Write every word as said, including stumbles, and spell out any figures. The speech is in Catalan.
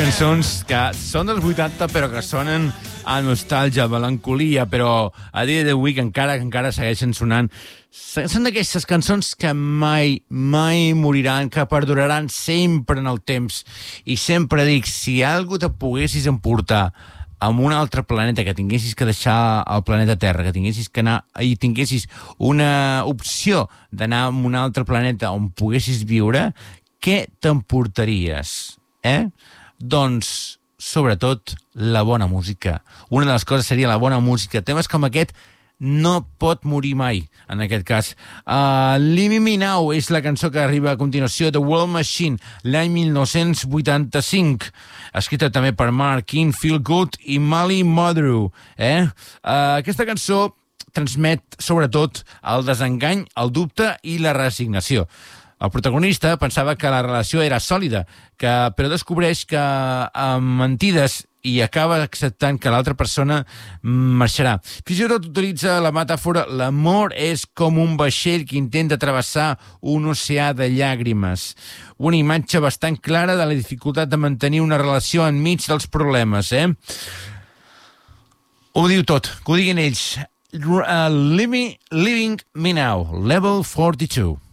cançons que són dels vuitanta però que sonen a nostàlgia, a melancolia, però a dia d'avui que encara que encara segueixen sonant. Són d'aquestes cançons que mai, mai moriran, que perduraran sempre en el temps. I sempre dic, si algú te poguessis emportar a un altre planeta, que tinguessis que deixar el planeta Terra, que tinguessis que anar i tinguessis una opció d'anar a un altre planeta on poguessis viure, què t'emportaries? Eh? Doncs, sobretot, la bona música. Una de les coses seria la bona música. Temes com aquest no pot morir mai, en aquest cas. Uh, Leave Me Now és la cançó que arriba a continuació, The World Machine, l'any mil nou-cents vuitanta-cinc, escrita també per Mark King, Feel Good i Mali Madru. Eh? Uh, aquesta cançó transmet, sobretot, el desengany, el dubte i la resignació. El protagonista pensava que la relació era sòlida, que, però descobreix que amb mentides i acaba acceptant que l'altra persona marxarà. Fins i tot utilitza la metàfora l'amor és com un vaixell que intenta travessar un oceà de llàgrimes. Una imatge bastant clara de la dificultat de mantenir una relació enmig dels problemes, eh? Ho diu tot, que ho diguin ells. Uh, living, living Me Now, Level quaranta-dos.